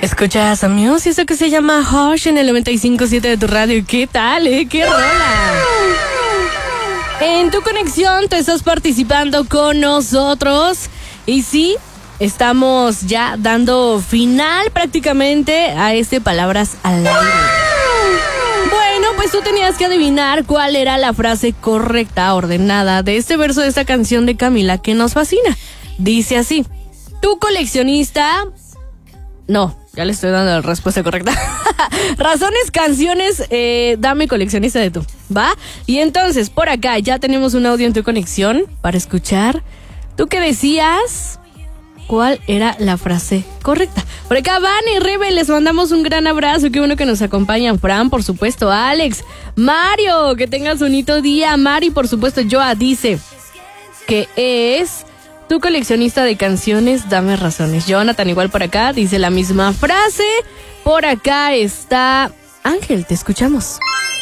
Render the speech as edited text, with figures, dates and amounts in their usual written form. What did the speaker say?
Escuchas a Muse y eso que se llama Hush en el 95.7 de tu radio. ¿Qué tal, ¡Qué rola! En tu conexión te estás participando con nosotros. Y sí, estamos ya dando final prácticamente a Palabras al Aire. Bueno, pues tú tenías que adivinar cuál era la frase correcta, ordenada de este verso de esta canción de Camila que nos fascina. Dice así: tu coleccionista... No, ya le estoy dando la respuesta correcta. Razones, canciones, dame coleccionista de tú, ¿va? Y entonces, por acá ya tenemos un audio en tu conexión para escuchar. ¿Tú qué decías? ¿Cuál era la frase correcta? Por acá, Van y Rebe, les mandamos un gran abrazo. Qué bueno que nos acompañan. Fran, por supuesto, Alex, Mario, que tengas un bonito día. Mari, por supuesto, Joa dice que es... tu coleccionista de canciones, dame razones. Jonathan igual por acá, dice la misma frase. Por acá está Ángel, te escuchamos.